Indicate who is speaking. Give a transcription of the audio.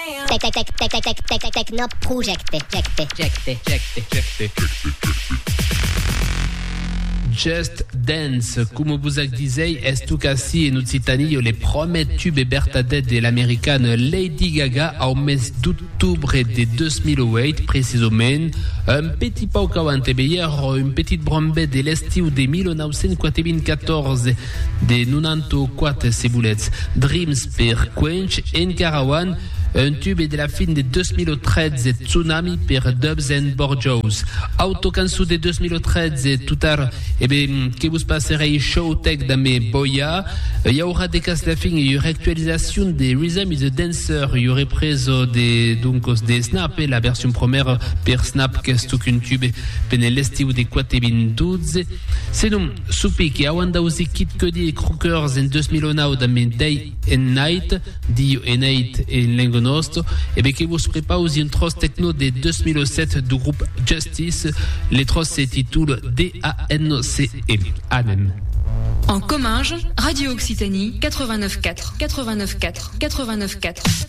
Speaker 1: Techno Project.
Speaker 2: Just Dance, come vous disei, estucassi in Occitanie les premiers tubes bertadets de l'américaine Lady Gaga au mes d'octobre de 2008 précisément, un petit peu avant une petite brombée de l'estiu de 1914 de 94 cebulets, Dreams per Quench en Carawan, un tube de la fin de 2013 Tsunami per Dubs and Borjos. Autocansu de 2013 tout tard, que vous passerez Showtech dans mes boya. Il y aura des cas de la fin, il y aura actualisation de Rhythm is a Dancer, il y aurait preso des Snap, la version première per Snap, que c'est un tube pendant l'estiu de 2012. C'est donc, soupi qui a wanda aussi Kid Cudi et Crookers en 2009 dans mes Day and Night, Dio and Night et Lengo Nostro, et bien que vous prépare aussi une trosse techno de 2007 du groupe Justice. Les trosses s'intitulent DANCE. Amen.
Speaker 3: En Comminges, Radio Occitanie 89.4.